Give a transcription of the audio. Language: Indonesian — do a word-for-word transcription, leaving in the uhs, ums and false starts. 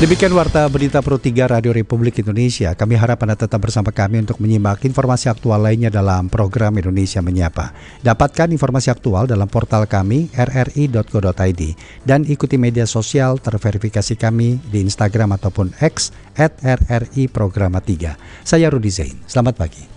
Demikian Warta Berita Pro tiga Radio Republik Indonesia. Kami harap Anda tetap bersama kami untuk menyimak informasi aktual lainnya dalam program Indonesia Menyapa. Dapatkan informasi aktual dalam portal kami r r i dot co dot i d dan ikuti media sosial terverifikasi kami di Instagram ataupun X at r r i programa tiga. Saya Rudi Zain. Selamat pagi.